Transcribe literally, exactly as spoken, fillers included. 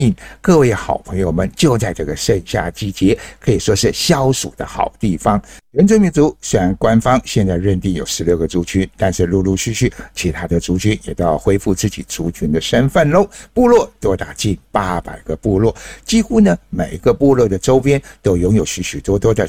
应。各位好朋友们，就在这个盛夏季节，可以说是消暑的好地方。原住民族虽然官方现在认定有十六个族群，但是陆陆续续其他的族群也都要恢复自己族群的身份喽。部落多达近八百个部落，几乎呢每个部落的周边都拥有许许多多的